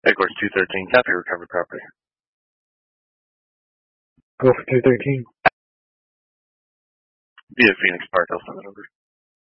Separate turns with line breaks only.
Headquarters 213, copy recovered property.
Go for 213.
Via Phoenix Park, I'll send it over.